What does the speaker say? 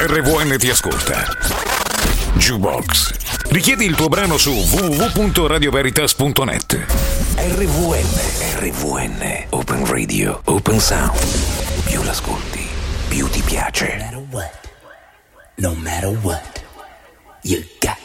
RVN ti ascolta. Jukebox. Richiedi il tuo brano su www.radioveritas.net. RVN, Open Radio, Open Sound. Più l'ascolti, più ti piace. No matter what, you got